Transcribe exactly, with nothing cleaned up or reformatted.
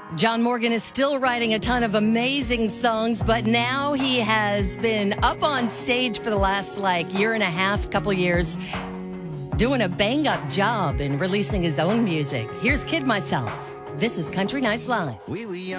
John Morgan is still writing a ton of amazing songs, but now he has been up on stage for the last like year and a half, couple years, doing a bang-up job in releasing his own music. Here's Kid Myself. This is Country Nights Live.